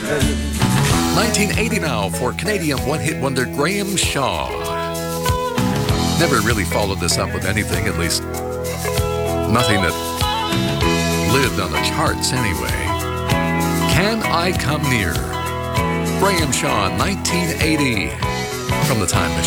1980 now for Canadian one-hit wonder Graham Shaw. Never really followed this up with anything, at least nothing that lived on the charts anyway. Can I Come Near? Graham Shaw, 1980, from the time machine.